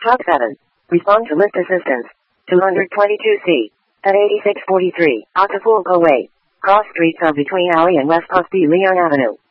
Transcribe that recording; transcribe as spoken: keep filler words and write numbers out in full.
Truck seven. Respond to lift assistance. two twenty-two C. At eighty-six forty-three. Acapulco Way. Cross streets are between Alley and West Osby Leon Avenue.